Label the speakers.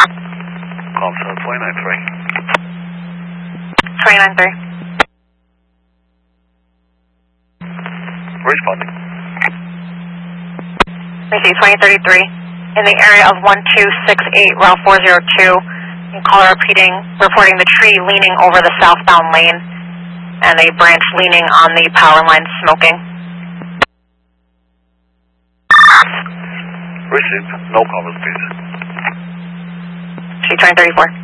Speaker 1: Comstar 293.
Speaker 2: 293.
Speaker 1: Responding.
Speaker 2: We see 2033 in the area of 1268, Route 402. In caller reporting the tree leaning over the southbound lane and a branch leaning on the power line smoking.
Speaker 1: Received. No comments, please.
Speaker 2: G2034.